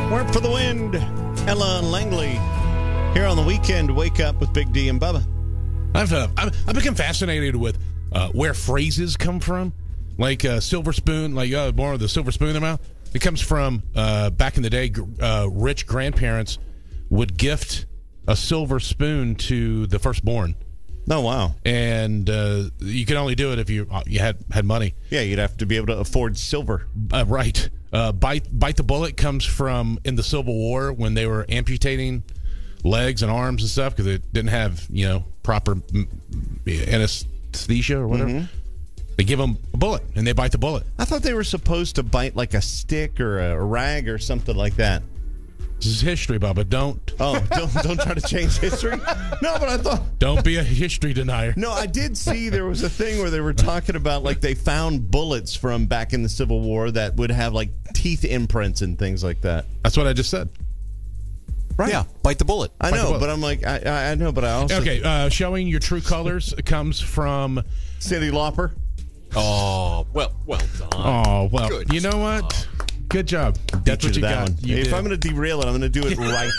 Work for the Wind, Ella Langley. Here on the weekend, Wake Up with Big D and Bubba. I've become fascinated with where phrases come from. Like silver spoon, more of the silver spoon in their mouth. It comes from, back in the day, rich grandparents would gift a silver spoon to the firstborn. Oh, wow. And you can only do it if you had money. Yeah, you'd have to be able to afford silver. Right. Bite the bullet comes from in the Civil War when they were amputating legs and arms and stuff because they didn't have, proper anesthesia or whatever. Mm-hmm. They give them a bullet, and they bite the bullet. I thought they were supposed to bite like a stick or a rag or something like that. This is history, Bubba. Don't try to change history. No, but I thought... Don't be a history denier. No, I did see there was a thing where they were talking about, they found bullets from back in the Civil War that would have, teeth imprints and things like that. That's what I just said. Right. Yeah, bite the bullet. I know, but I'm like, I know, but I also... Okay, showing your true colors comes from... Cyndi Lauper. Oh, well done. Oh, well, Good you know what? Good job. That's what you got. If I'm going to derail it, I'm going to do it right.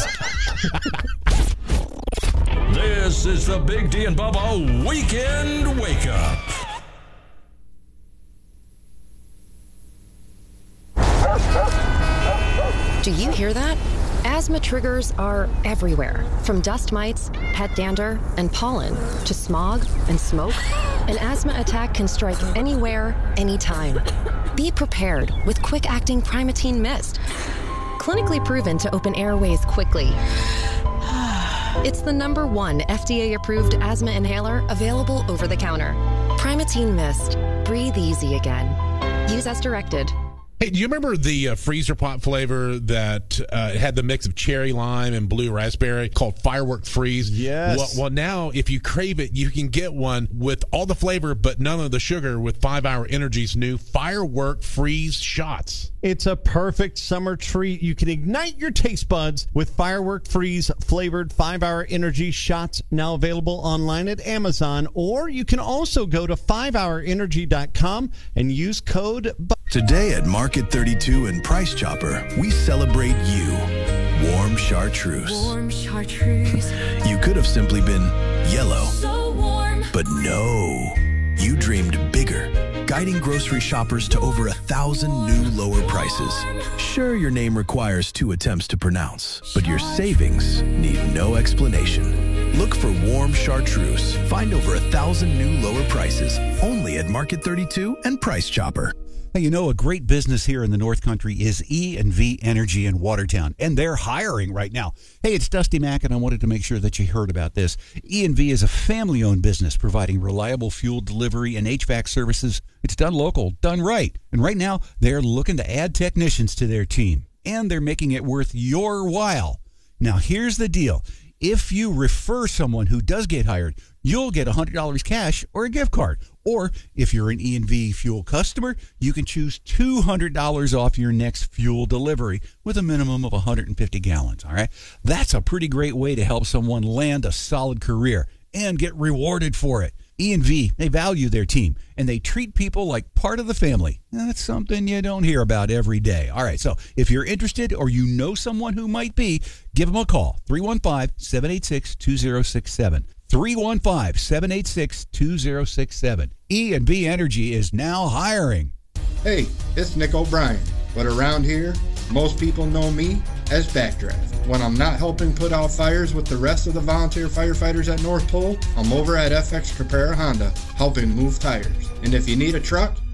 This is the Big D and Bubba Weekend Wake Up. Do you hear that? Asthma triggers are everywhere, from dust mites, pet dander, and pollen, to smog and smoke. An asthma attack can strike anywhere, anytime. Be prepared with quick-acting Primatene Mist. Clinically proven to open airways quickly. It's the #1 FDA-approved asthma inhaler available over the counter. Primatene Mist. Breathe easy again. Use as directed. Hey, do you remember the freezer pop flavor that had the mix of cherry lime and blue raspberry called Firework Freeze? Yes. Well, now, if you crave it, you can get one with all the flavor but none of the sugar with 5 Hour Energy's new Firework Freeze shots. It's a perfect summer treat. You can ignite your taste buds with Firework Freeze flavored 5 Hour Energy shots, now available online at Amazon, or you can also go to 5hourenergy.com and use code Today at Market 32 and Price Chopper, we celebrate you. Warm chartreuse. Warm chartreuse. You could have simply been yellow. So warm. But no. You dreamed bigger, guiding grocery shoppers to over 1,000 new lower prices. Sure, your name requires 2 attempts to pronounce, but your savings need no explanation. Look for Warm Chartreuse. Find over 1,000 new lower prices only at Market 32 and Price Chopper. Hey, a great business here in the North Country is E&V Energy in Watertown, and they're hiring right now. Hey, it's Dusty Mack, and I wanted to make sure that you heard about this. E&V is a family-owned business providing reliable fuel delivery and HVAC services. It's done local, done right. And right now, they're looking to add technicians to their team, and they're making it worth your while. Now, here's the deal. If you refer someone who does get hired, you'll get $100 cash or a gift card. Or if you're an E&V fuel customer, you can choose $200 off your next fuel delivery with a minimum of 150 gallons. All right. That's a pretty great way to help someone land a solid career and get rewarded for it. E&V, they value their team, and they treat people like part of the family. That's something you don't hear about every day. All right, so if you're interested or you know someone who might be, give them a call, 315-786-2067. 315-786-2067. E&V Energy is now hiring. Hey, it's Nick O'Brien, but around here, most people know me as Backdraft. When I'm not helping put out fires with the rest of the volunteer firefighters at North Pole, I'm over at FX Caprera Honda, helping move tires. And if you need a truck,